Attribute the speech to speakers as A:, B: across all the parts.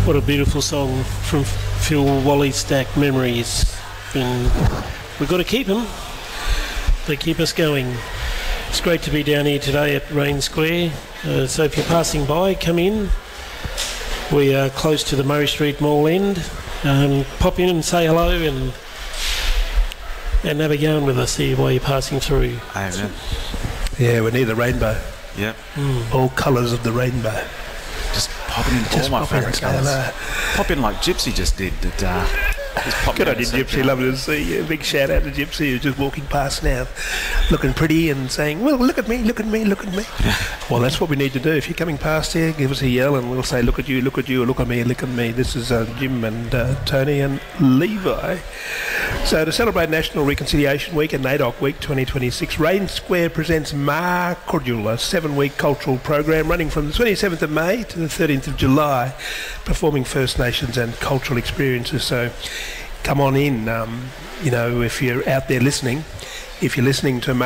A: What a beautiful song from Phil Wally Stack, Memories. And we've got to keep them. They keep us going. It's great to be down here today at Rain Square. So if you're passing by, come in. We are close to the Murray Street Mall end. Pop in and say hello and have a yarn with us here while you're passing through.
B: Amen.
C: Yeah, we're near the rainbow.
B: Yep.
C: All colours of the rainbow.
B: Just popping in
C: Just
B: all my
C: pop in and
B: favourite
C: say
B: colours.
C: hello.
B: Pop in like Gypsy just did.
C: Good on you, Gypsy. Lovely to see you. Big shout out to Gypsy, who's just walking past now, looking pretty and saying, well, look at me, look at me, look at me. Well, that's what we need to do. If you're coming past here, give us a yell and we'll say, look at you, or look at me, look at me. This is Jim and Tony and Levi. So to celebrate National Reconciliation Week and NAIDOC Week 2026, Rain Square presents Mar Cordial, a 7-week cultural program running from the 27th of May to the 13th of July, performing First Nations and cultural experiences. So come on in, if you're out there listening. If you're listening to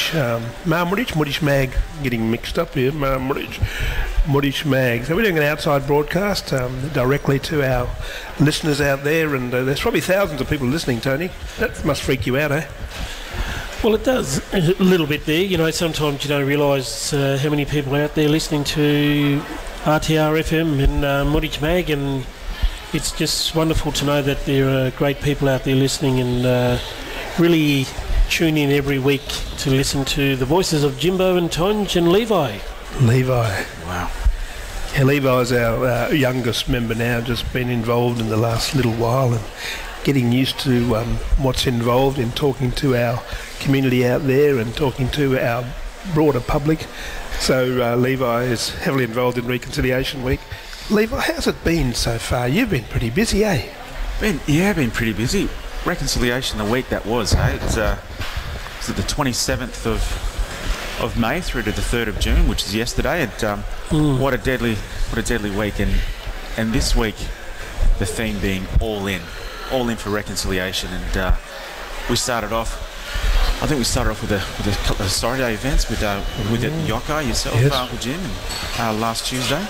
C: Muddish Mag, getting mixed up here, Muddish Mag. So we're doing an outside broadcast directly to our listeners out there, and there's probably thousands of people listening, Tony. That must freak you out, eh?
A: Well, it does a little bit there. Sometimes you don't realise how many people are out there listening to RTR FM and Muddish Mag, and it's just wonderful to know that there are great people out there listening and really tune in every week to listen to the voices of Jimbo and Tonge and Levi.
B: Wow.
C: Yeah, Levi's our youngest member now, just been involved in the last little while and getting used to what's involved in talking to our community out there and talking to our broader public. So Levi is heavily involved in Reconciliation Week. Levi, how's it been so far? You've been pretty busy, eh?
B: Been pretty busy. Reconciliation the week that was, eh? It's the 27th of May through to the 3rd of June, which is yesterday. And what a deadly week. And this week, the theme being all in for reconciliation. And we started off with a couple of Sorry Day events with Yokai, yourself,
C: yes.
B: with Jim, and last Tuesday.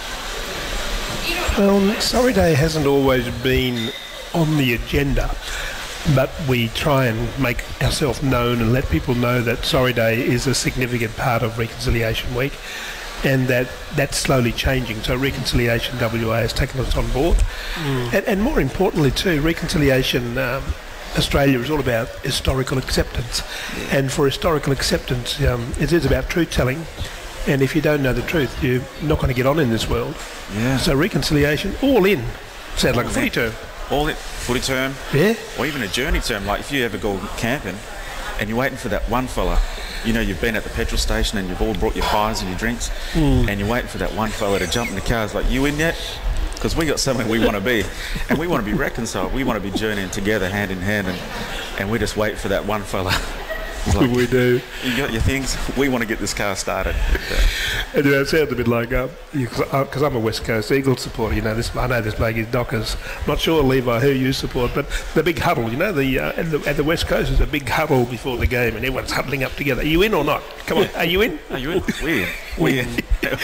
C: Well, Sorry Day hasn't always been on the agenda, but we try and make ourselves known and let people know that Sorry Day is a significant part of Reconciliation Week, and that's slowly changing. So Reconciliation WA has taken us on board. And more importantly too, Reconciliation Australia is all about historical acceptance. And for historical acceptance, it is about truth-telling. And if you don't know the truth, you're not going to get on in this world.
B: Yeah.
C: So Reconciliation, all in. Sounds like a footy term.
B: All in, footy term.
C: Yeah.
B: Or even a journey term. Like if you ever go camping and you're waiting for that one fella, you've been at the petrol station and you've all brought your pies and your drinks, and you're waiting for that one fella to jump in the car. It's like, you in yet? Because we got somewhere we want to be, and we want to be reconciled. We want to be journeying together hand in hand, and we just wait for that one fella. Like,
C: we do.
B: You got your things. We want to get this car started.
C: And it sounds a bit like because I'm a West Coast Eagles supporter. I know this bloke is Dockers. I'm not sure, Levi, who you support, but the big huddle. At the West Coast is a big huddle before the game, and everyone's huddling up together. Are you in or not? Come on, are you in?
B: Are you in? We're in.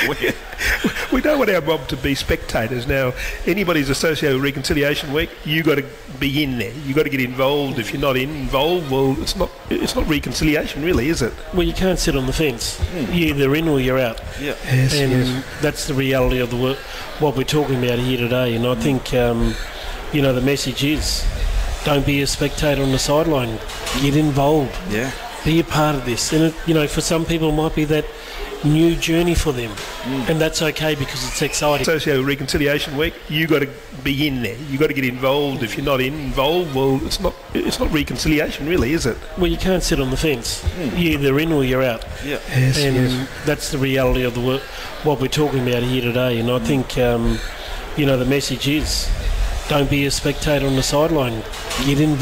C: We don't want our mob to be spectators. Now, anybody's associated with Reconciliation Week, you got to be in there. You got to get involved. If you're not involved, well, it's not reconciliation, really, is it?
A: Well, you can't sit on the fence. You're either in or you're out.
B: Yeah.
A: Yes, that's the reality of what we're talking about here today. And I think, the message is, don't be a spectator on the sideline. Get involved.
B: Yeah.
A: Be a part of this. And, for some people it might be that new journey for them. And that's okay because it's exciting.
C: Associated with Reconciliation Week, you got to be in there. You got to get involved. If you're not involved, well, it's not reconciliation, really, is it?
A: Well, you can't sit on the fence. You're either in or you're out.
B: Yeah.
A: Yes, that's the reality of what we're talking about here today. And I think, the message is, don't be a spectator on the sideline. Get involved.